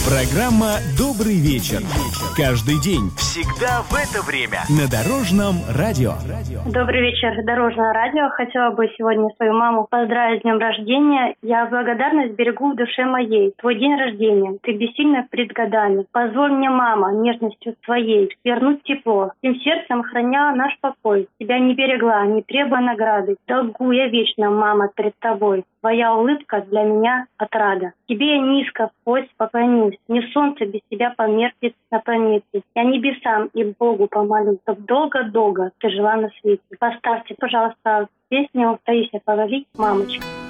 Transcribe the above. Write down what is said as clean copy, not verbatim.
Программа «Добрый вечер». Каждый день, всегда в это время на Дорожном радио. Добрый вечер, Дорожное радио. Хотела бы сегодня свою маму поздравить с днем рождения. Я благодарность берегу в душе моей. Твой день рождения, ты бессильна пред годами. Позволь мне, мама, нежностью твоей вернуть тепло. Тем сердцем храня наш покой. Тебя не берегла, не требуя награды. Долгу я вечно, мама, пред тобой. Твоя улыбка для меня отрада. Тебе я низко вскользь поклонюсь. Не солнце без тебя померкнет на планете. Я небесам и Богу помолюсь, чтоб долго-долго ты жила на свете. Поставьте, пожалуйста, песню Таисия Повалий «Мамочка».